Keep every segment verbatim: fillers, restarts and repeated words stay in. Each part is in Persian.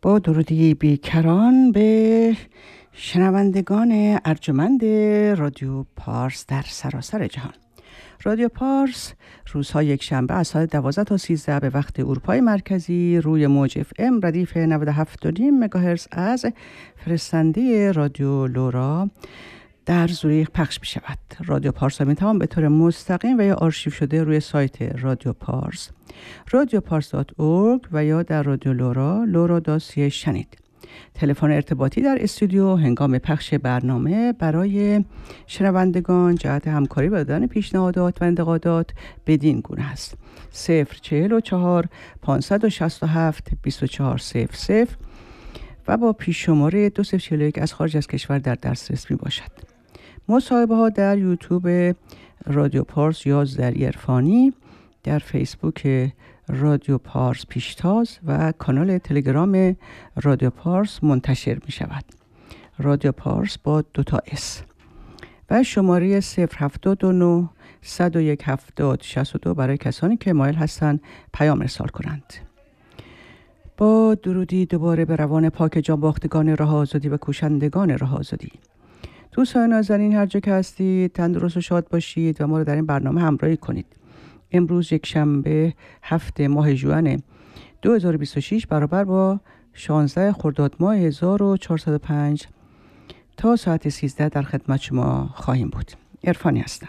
با درودی بیکران به شنوندگان ارجمند رادیو پارس در سراسر جهان. رادیو پارس روزهای یک شنبه از ساعت دوازده تا سیزده به وقت اروپای مرکزی روی موج اف ام ردیف نود و هفت و نیم مگاهرتز از فرستنده رادیو لورا در زوریخ پخش می شود. رادیو پارس می توان به طور مستقیم و یا آرشیو شده روی سایت رادیو پارس رادیو پارس دات اورگ و یا در رادیو لورا لورا داسی شنید. تلفن ارتباطی در استودیو هنگام پخش برنامه برای شنوندگان جهت همکاری و دادن پیشنهادات و انتقادات بدین گونه است: صفر چهل و چهار پانصد و شصت و هفت بیست و چهار صفر صفر و با پیش شماره دو صفر چهل و یک از خارج از کشور در دسترس می باشد. مصاحبه ها در یوتیوب رادیو پارس یا زری عرفانی، در فیسبوک رادیو پارس پیشتاز و کانال تلگرام رادیو پارس منتشر می شود. رادیو پارس با دوتا اس و شماره صفر هفتاد و نه صد و یک هفتاد شصت و دو برای کسانی که مایل هستند پیام ارسال کنند. با درودی دوباره به روان پاک جانباختگان راه آزادی و کوشندگان راه آزادی. دوستان نازنین، هر جا که هستید تندرست و شاد باشید و ما رو در این برنامه همراهی کنید. امروز یک شنبه هفته ماه ژوئن دو هزار و بیست و شش برابر با شانزده خرداد ماه هزار و چهارصد و پنج تا ساعت سیزده در خدمت شما خواهیم بود. عرفانی هستم.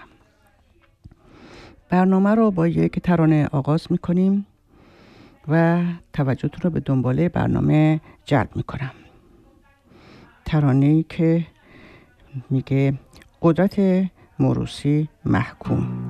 برنامه رو با یک ترانه آغاز می‌کنیم و توجهتون رو به دنباله برنامه جلب می‌کنم. ترانه‌ای که میگه قدرت موروثی محکوم.